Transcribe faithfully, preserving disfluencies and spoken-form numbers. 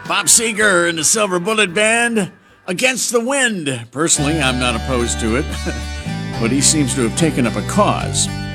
Bob Seger and the Silver Bullet Band, Against the Wind. Personally, I'm not opposed to it, but he seems to have taken up a cause.